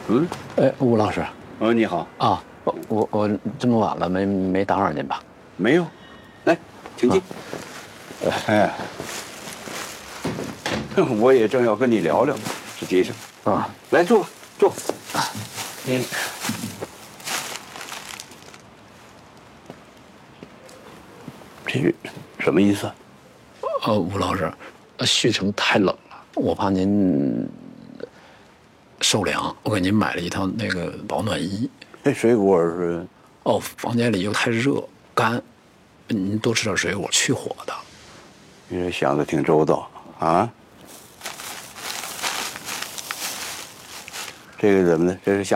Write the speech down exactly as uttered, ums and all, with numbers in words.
嗯， 哎，吴老师。 哦，你好啊，我我我这么晚了，没没打扰您吧？ 没有，来，请进。啊、哎，我也正要跟你聊聊，实际上啊， 来坐吧，坐。嗯，这什么意思？ 呃，吴老师，旭城太冷了，我怕您受凉，我给您买了一套那个保暖衣。 这水果是？ 哦，房间里又太热干，您多吃点水果，去火的。 你这想的挺周到啊。这个怎么呢？这是下。